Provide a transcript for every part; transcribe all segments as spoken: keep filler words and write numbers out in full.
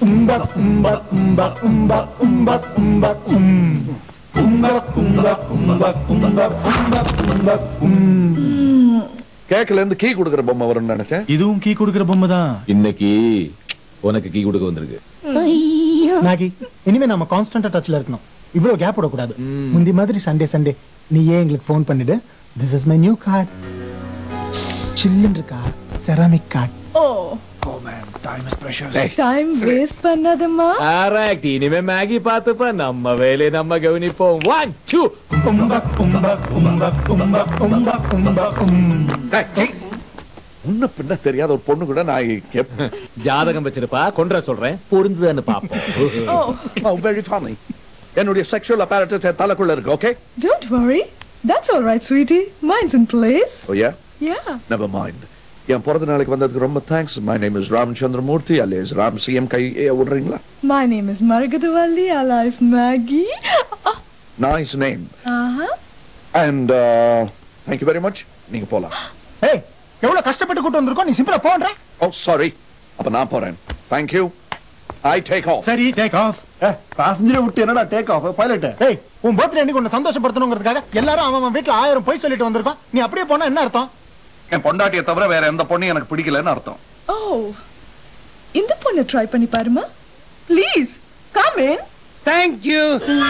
umba umba umba umba umba umba um umba umba umba umba umba umba um கேக்கல இருந்து key கொடுக்கிற பொம்மை வரும்னு நினைச்சேன். இதுவும் கீ கொடுக்கிற பொம்மை தான். இன்னைக்கு உனக்கு கீ கொடுக்க வந்திருக்கு. மேகி, இனிமே நம்ம கான்ஸ்டன்டா டச்ல இருக்கணும். இவ்வளவு கேப் விட கூடாது. முந்தி மாதிரி சண்டே சண்டே நீ ஏன் எங்களுக்கு ஃபோன் பண்ணிடு. This is my new card. சில்லுன்னு இருக்கா, ceramic card. O Oh man, time is precious. Time waste பண்ணாதம்மா. Correct. இனிமே மேகி பார்த்துப்ப நம்ம வேலையை நம்ம கவனிப்போம். One two umba umba umba umba umba umba um டேய், சீ. முன்ன பின்ன தெரியாத ஒரு பொண்ணு கூட நான் கேப்- ஜாதகம் வச்சிருப்பா, கொன்ற சொல்றேன், பொருந்துதான்னு பாப்போம். ஓ Oh, very funny. என்னுடைய செக்ஷுவல் apparatus என் தலைக்குள்ள இருக்கு. Okay? Don't worry, that's all right sweetie, minds in place. Oh yeah? Yeah Never mind. என் பிறந்த நாளைக்கு வந்ததுக்கு ரொம்ப thanks. My name is Ramachandramurthy alias Ram CM. கை விடுறீங்களா? My name is Maragathavalli alias Maggi. Nice name. Aha and thank you very much. நீங்க போலாம். ஏய், எவ்வளவு கஷ்டப்பட்டு கூட்டி வந்திருக்கோம், நீ சிம்பிளா போன்ற. ஓ சாரி. அப்ப நான் போறேன். Thank you. I take off. சரி, டேக் ஆஃப். பாசஞ்சரை விட்டு என்னடா டேக் ஆஃப் பைலட்? ஏய், உன் பர்த்டே அன்னைக்கு உன்னை சந்தோஷப்படுத்தணுங்கிறதுக்காக எல்லாரும் அவன் அவன் வீட்டுல ஆயிரம் போய் சொல்லிட்டு வந்திருக்கோம். நீ அப்படியே போனா என்ன அர்த்தம்? என் பொண்டாட்டியை தவிர வேற எந்த பொண்ணும் எனக்கு பிடிக்கலன்னு அர்த்தம். ஓ இந்த பொண்ணை ட்ரை பண்ணி பாருமா. Please come in. Thank you.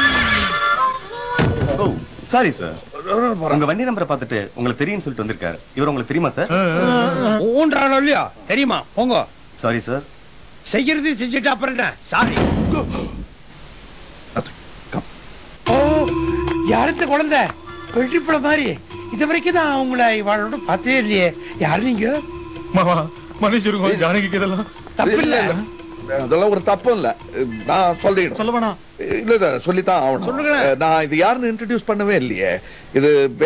O sorry sir, உங்க வண்டி நம்பரை பார்த்துட்டு உங்களுக்கு தெரியும்னு சொல்லிட்டு வந்திருக்காரு. இவர் உங்களுக்கு தெரியுமா சார்? ஊன்றானோ இல்லையா தெரியுமா? போங்க. Sorry sir. செய்யறது செஞ்சுட்டு அப்புறம் என்ன? சாரி. ஓ யாருக்கு குழந்தை வெற்றிப்பட மாதிரி இது வரைக்கும் நான் உங்களை இவளோட பார்த்ததே இல்லையே. யாரு நீங்க? மாமா மன்னிச்சிருங்க, ஜானகிக்கு இதெல்லாம் தப்பு இல்ல. அதெல்லாம் ஒரு தப்பும் இல்ல. நான் சொல்லிடுறேன். சொல்ல வேணாம். இல்ல இல்ல சொல்லித்தான் ஆகணும். சொல்லுங்களேன். நான் இது யாருன்னு இன்ட்ரடியூஸ் பண்ணவே இல்லையே. இது